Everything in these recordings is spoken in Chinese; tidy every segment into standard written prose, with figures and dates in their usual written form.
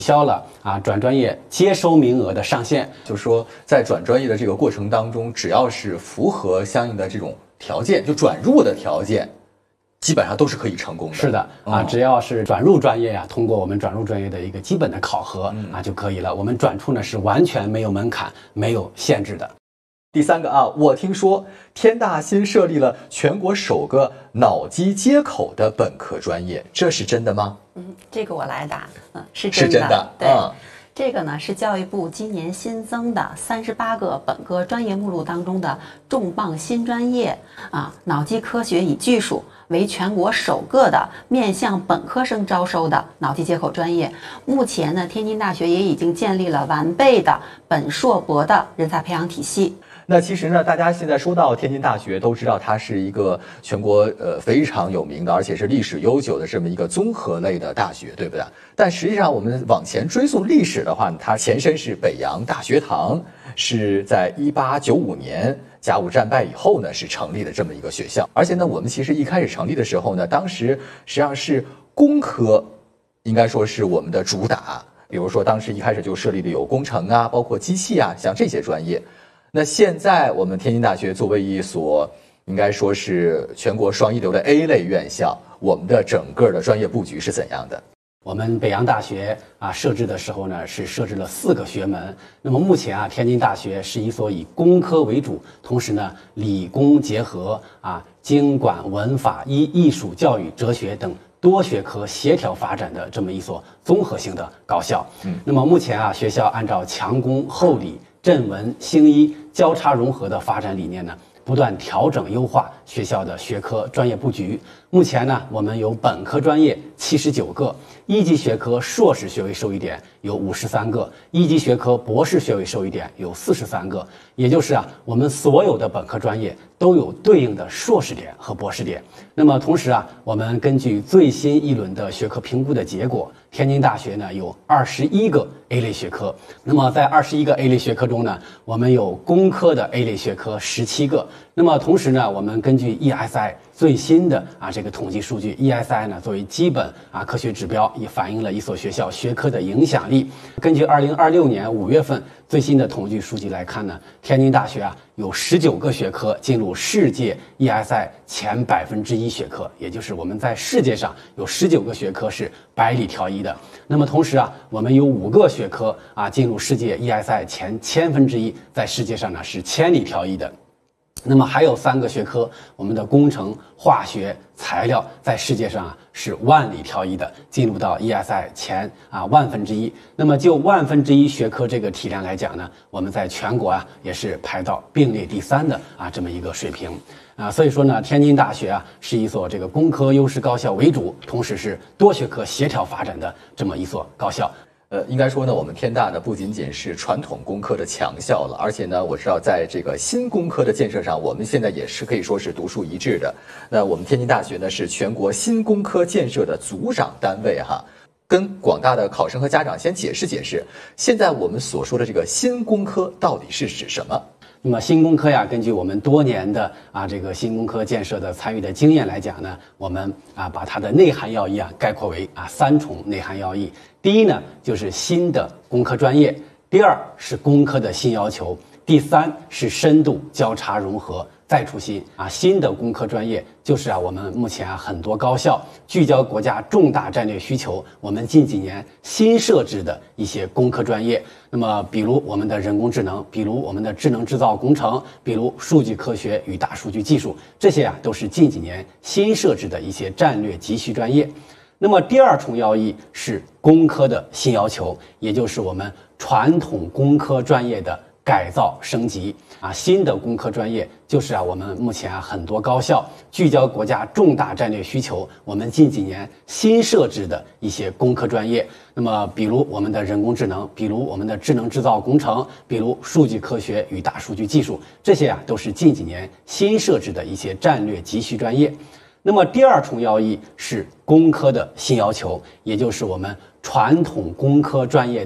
消了转专业接收名额的上限。 就是说，在转专业的这个过程当中，只要是符合相应的这种条件，就转入的条件，基本上都是可以成功的。 是的只要是转入专业通过我们转入专业的一个基本的考核就可以了。我们转出呢是完全没有门槛、没有限制的。 第三个我听说天大新设立了全国首个脑机接口的本科专业，这是真的吗？ 这个我来答，是真的。 对。这个呢是教育部今年新增的38个本科专业目录当中的重磅新专业脑机科学与技术为全国首个的面向本科生招收的脑机接口专业。目前呢，天津大学也已经建立了完备的本硕博的人才培养体系。 那其实呢，大家现在说到天津大学，都知道它是一个全国非常有名的，而且是历史悠久的这么一个综合类的大学，对不对？但实际上我们往前追溯历史的话，它前身是北洋大学堂，是在1895年甲午战败以后呢，是成立的这么一个学校。而且呢，我们其实一开始成立的时候呢，当时实际上是工科，应该说是我们的主打。比如说当时一开始就设立的有工程包括机器像这些专业。那现在我们天津大学作为一所应该说是全国双一流的 A 类院校，我们的整个的专业布局是怎样的？ 我们北洋大学设置的时候呢，是设置了4个学门。那么目前天津大学是一所以工科为主，同时呢理工结合经管文法艺术教育哲学等多学科协调发展的这么一所综合性的高校。那么目前学校按照强工厚理镇文兴医交叉融合的发展理念呢，不断调整优化学校的学科专业布局。目前呢，我们有本科专业79个，一级学科硕士学位授予点有53个，一级学科博士学位授予点有43个，也就是我们所有的本科专业都有对应的硕士点和博士点。那么同时我们根据最新一轮的学科评估的结果，天津大学呢有21个 A 类学科。那么在21个 A 类学科中呢，我们有工科的 A 类学科17个。那么同时呢，我们根据 ESI 最新的这个统计数据 ，ESI 呢作为基本科学指标，也反映了一所学校学科的影响力。根据2026年5月份最新的统计数据来看呢，天津大学有19个学科进入世界 ESI 前1%学科，也就是我们在世界上有19个学科是百里挑一的。那么同时我们有5个学科进入世界 ESI 前1/1000，在世界上呢是千里挑一的。那么还有3个学科，我们的工程、化学、材料在世界上是万里挑一的，进入到 ESI 前1/1000。那么就1/1000学科这个体量来讲呢，我们在全国也是排到并列第3的这么一个水平所以说呢，天津大学是一所这个工科优势高校为主，同时是多学科协调发展的这么一所高校。 应该说呢，我们天大呢不仅仅是传统工科的强校了，而且呢，我知道在这个新工科的建设上，我们现在也是可以说是独树一帜的。那我们天津大学呢是全国新工科建设的组长单位跟广大的考生和家长先解释解释，现在我们所说的这个新工科到底是指什么？ 那么新工科根据我们多年的这个新工科建设的参与的经验来讲呢，我们把它的内涵要义概括为3重内涵要义。第一呢，就是新的工科专业；第二是工科的新要求；第三是深度交叉融合再出新新的工科专业就是我们目前很多高校聚焦国家重大战略需求，我们近几年新设置的一些工科专业。那么比如我们的人工智能，比如我们的智能制造工程，比如数据科学与大数据技术，这些都是近几年新设置的一些战略急需专业。那么第2重要义是工科的新要求，也就是我们传统工科专业的改造升级新的工科专业就是我们目前很多高校聚焦国家重大战略需求，我们近几年新设置的一些工科专业。那么比如我们的人工智能，比如我们的智能制造工程，比如数据科学与大数据技术，这些都是近几年新设置的一些战略急需专业。那么第2重要义是工科的新要求，也就是我们传统工科专业的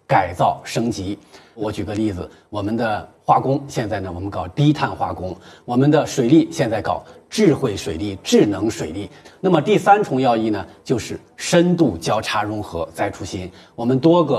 改造升级。我举个例子，我们的化工现在呢，我们搞低碳化工；我们的水利现在搞智慧水利、智能水利。那么第3重要义呢，就是深度交叉融合再出新。我们多个